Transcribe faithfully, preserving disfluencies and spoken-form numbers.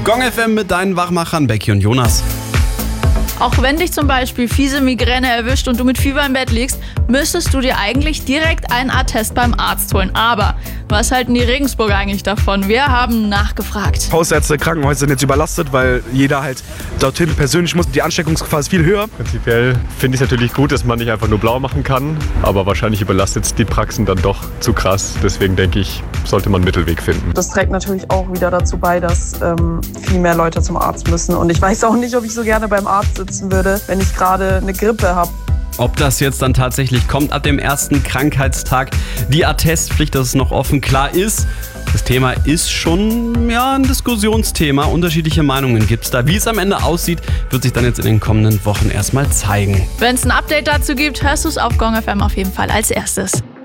Gong F M mit deinen Wachmachern Becky und Jonas. Auch wenn dich zum Beispiel fiese Migräne erwischt und du mit Fieber im Bett liegst, müsstest du dir eigentlich direkt einen Attest beim Arzt holen. Aber was halten die Regensburger eigentlich davon? Wir haben nachgefragt. Hausärzte, Krankenhäuser sind jetzt überlastet, weil jeder halt dorthin persönlich muss. Die Ansteckungsgefahr ist viel höher. Prinzipiell finde ich es natürlich gut, dass man nicht einfach nur blau machen kann, aber wahrscheinlich überlastet es die Praxen dann doch zu krass. Deswegen denke ich, sollte man einen Mittelweg finden. Das trägt natürlich auch wieder dazu bei, dass ähm, viel mehr Leute zum Arzt müssen. Und ich weiß auch nicht, ob ich so gerne beim Arzt sitzen würde, wenn ich gerade eine Grippe habe. Ob das jetzt dann tatsächlich kommt ab dem ersten Krankheitstag, die Attestpflicht, das ist noch offen. Klar ist, das Thema ist schon ja, ein Diskussionsthema. Unterschiedliche Meinungen gibt es da. Wie es am Ende aussieht, wird sich dann jetzt in den kommenden Wochen erstmal zeigen. Wenn es ein Update dazu gibt, hörst du es auf Gong F M auf jeden Fall als erstes.